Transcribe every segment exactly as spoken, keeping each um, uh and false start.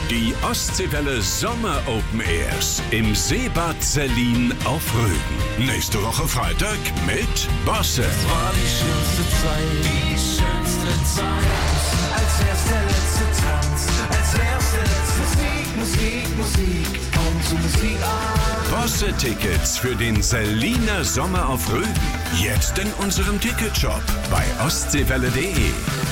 Die Ostseewelle Sommer Open Airs im Seebad Sellin auf Rügen. Nächste Woche Freitag mit Bosse. Das war die schönste Zeit, die schönste Zeit. Als wär's der letzte Tanz, als wär's der letzte Musik, Musik, Musik. Komm zu Musik an. Bosse-Tickets für den Selliner Sommer auf Rügen. Jetzt in unserem Ticketshop bei ostseewelle punkt de.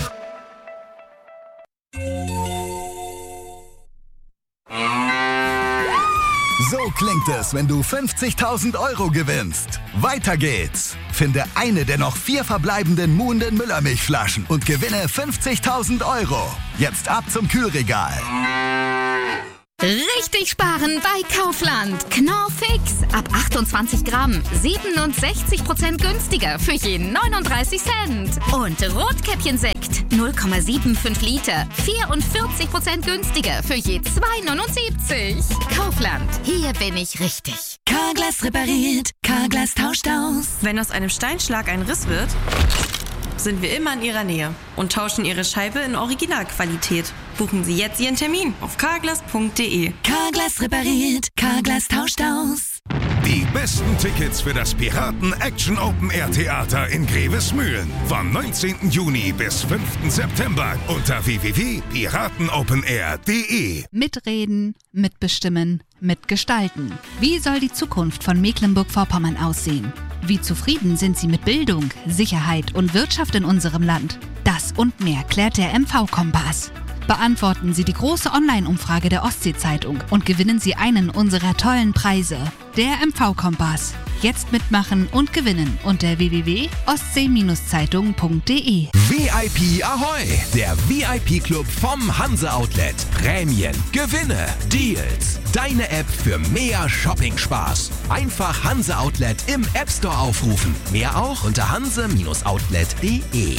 So klingt es, wenn du fünfzigtausend Euro gewinnst. Weiter geht's. Finde eine der noch vier verbleibenden Muhnden Müllermilchflaschen und gewinne fünfzigtausend Euro. Jetzt ab zum Kühlregal. Richtig sparen bei Kaufland. Knorr Fix. Ab achtundzwanzig Gramm. siebenundsechzig Prozent günstiger für jeden neununddreißig Cent. Und Rotkäppchensekt. null Komma fünfundsiebzig Liter. vierundvierzig Prozent günstiger für je zwei neunundsiebzig. Kaufland. Hier bin ich richtig. Carglass repariert. Carglass tauscht aus. Wenn aus einem Steinschlag ein Riss wird, sind wir immer in Ihrer Nähe und tauschen Ihre Scheibe in Originalqualität. Buchen Sie jetzt Ihren Termin auf carglass punkt de. Carglass repariert. Carglass tauscht aus. Die besten Tickets für das Piraten Action Open Air Theater in Grevesmühlen vom neunzehnten Juni bis fünften September unter w w w punkt piratenopenair punkt de. Mitreden, mitbestimmen, mitgestalten. Wie soll die Zukunft von Mecklenburg-Vorpommern aussehen? Wie zufrieden sind Sie mit Bildung, Sicherheit und Wirtschaft in unserem Land? Das und mehr klärt der M V-Kompass. Beantworten Sie die große Online-Umfrage der Ostsee-Zeitung und gewinnen Sie einen unserer tollen Preise. Der M V-Kompass. Jetzt mitmachen und gewinnen unter w w w punkt ostsee Zeitung punkt de. V I P Ahoi! Der V I P-Club vom Hanse Outlet. Prämien, Gewinne, Deals. Deine App für mehr Shopping-Spaß. Einfach Hanse Outlet im App Store aufrufen. Mehr auch unter hanse Outlet punkt de.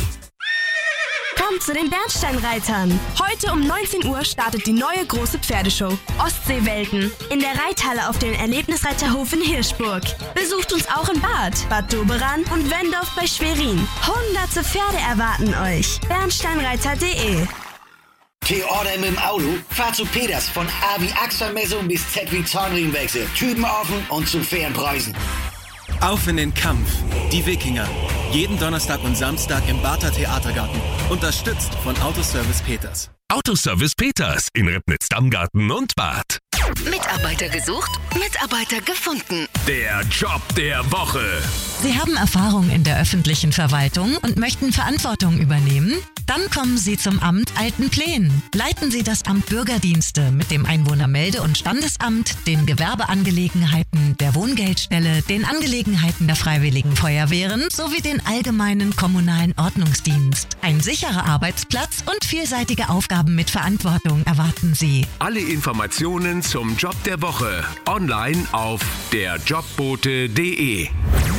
Kommt zu den Bernsteinreitern. Heute um neunzehn Uhr startet die neue große Pferdeshow Ostseewelten in der Reithalle auf dem Erlebnisreiterhof in Hirschburg. Besucht uns auch in Bad, Bad Doberan und Wendorf bei Schwerin. Hunderte Pferde erwarten euch. bernsteinreiter punkt de. T-Order mit dem Auto? Fahr zu Peters von A wie Achselmessung bis Z wie Zahnriemenwechsel. Typen offen und zu fairen Preisen. Auf in den Kampf. Die Wikinger. Jeden Donnerstag und Samstag im Barther Theatergarten. Unterstützt von Autoservice Peters. Autoservice Peters in Ribnitz-Dammgarten und Bad. Mitarbeiter gesucht, Mitarbeiter gefunden. Der Job der Woche. Sie haben Erfahrung in der öffentlichen Verwaltung und möchten Verantwortung übernehmen? Dann kommen Sie zum Amt Altenplen. Leiten Sie das Amt Bürgerdienste mit dem Einwohnermelde- und Standesamt, den Gewerbeangelegenheiten, der Wohngeldstelle, den Angelegenheiten der Freiwilligen Feuerwehren sowie den allgemeinen kommunalen Ordnungsdienst. Ein sicherer Arbeitsplatz und vielseitige Aufgaben mit Verantwortung erwarten Sie. Alle Informationen zum Job der Woche online auf der jobbote punkt de.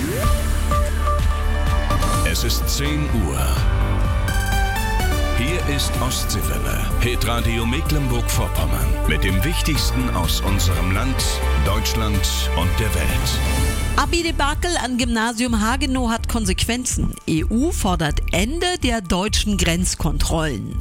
Es ist zehn Uhr. Hier ist Ostseewelle, Hitradio Mecklenburg-Vorpommern mit dem Wichtigsten aus unserem Land, Deutschland und der Welt. Abi-Debakel an Gymnasium Hagenow hat Konsequenzen. E U fordert Ende der deutschen Grenzkontrollen.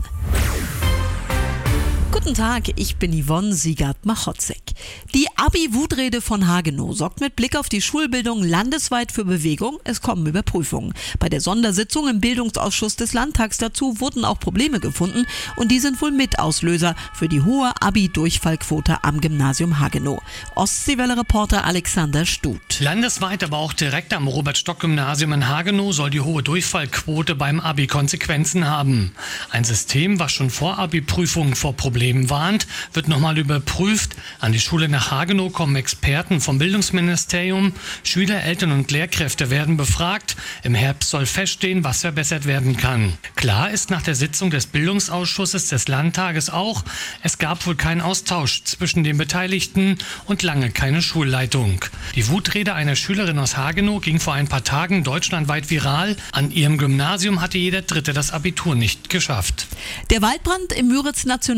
Guten Tag, ich bin Yvonne Siegert-Machotzek. Die Abi-Wutrede von Hagenow sorgt mit Blick auf die Schulbildung landesweit für Bewegung. Es kommen Überprüfungen. Bei der Sondersitzung im Bildungsausschuss des Landtags dazu wurden auch Probleme gefunden und die sind wohl Mitauslöser für die hohe Abi-Durchfallquote am Gymnasium Hagenow. Ostseewelle-Reporter Alexander Stut. Landesweit, aber auch direkt am Robert-Stock-Gymnasium in Hagenow soll die hohe Durchfallquote beim Abi Konsequenzen haben. Ein System, was schon vor Abi-Prüfungen vor Problemen warnt, wird nochmal überprüft. An die Schule nach Hagenow kommen Experten vom Bildungsministerium. Schüler, Eltern und Lehrkräfte werden befragt. Im Herbst soll feststehen, was verbessert werden kann. Klar ist nach der Sitzung des Bildungsausschusses des Landtages auch, es gab wohl keinen Austausch zwischen den Beteiligten und lange keine Schulleitung. Die Wutrede einer Schülerin aus Hagenow ging vor ein paar Tagen deutschlandweit viral. An ihrem Gymnasium hatte jeder Dritte das Abitur nicht geschafft. Der Waldbrand im Müritz Nationalpark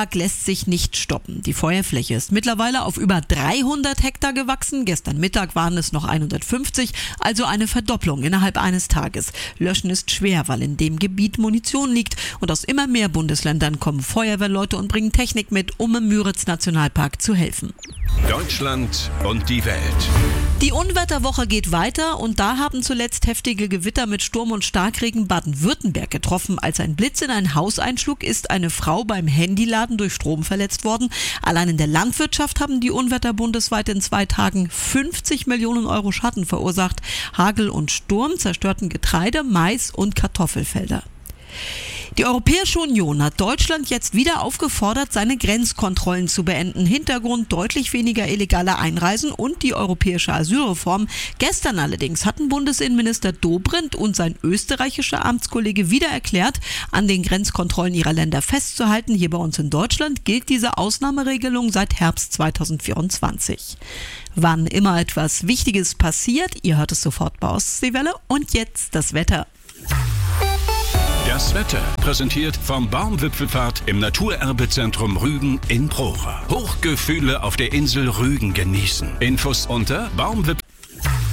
Schlag lässt sich nicht stoppen. Die Feuerfläche ist mittlerweile auf über dreihundert Hektar gewachsen. Gestern Mittag waren es noch hundertfünfzig, also eine Verdopplung innerhalb eines Tages. Löschen ist schwer, weil in dem Gebiet Munition liegt und aus immer mehr Bundesländern kommen Feuerwehrleute und bringen Technik mit, um im Müritz-Nationalpark zu helfen. Deutschland und die Welt. Die Unwetterwoche geht weiter und da haben zuletzt heftige Gewitter mit Sturm und Starkregen Baden-Württemberg getroffen. Als ein Blitz in ein Haus einschlug, ist eine Frau beim Handyladen durch Strom verletzt worden. Allein in der Landwirtschaft haben die Unwetter bundesweit in zwei Tagen fünfzig Millionen Euro Schaden verursacht. Hagel und Sturm zerstörten Getreide, Mais und Kartoffelfelder. Die Europäische Union hat Deutschland jetzt wieder aufgefordert, seine Grenzkontrollen zu beenden. Hintergrund deutlich weniger illegale Einreisen und die europäische Asylreform. Gestern allerdings hatten Bundesinnenminister Dobrindt und sein österreichischer Amtskollege wieder erklärt, an den Grenzkontrollen ihrer Länder festzuhalten. Hier bei uns in Deutschland gilt diese Ausnahmeregelung seit Herbst zweitausendvierundzwanzig. Wann immer etwas Wichtiges passiert, ihr hört es sofort bei Ostseewelle. Und jetzt das Wetter. Das Wetter präsentiert vom Baumwipfelpfad im Naturerbezentrum Rügen in Prora. Hochgefühle auf der Insel Rügen genießen. Infos unter baumwipfelpfad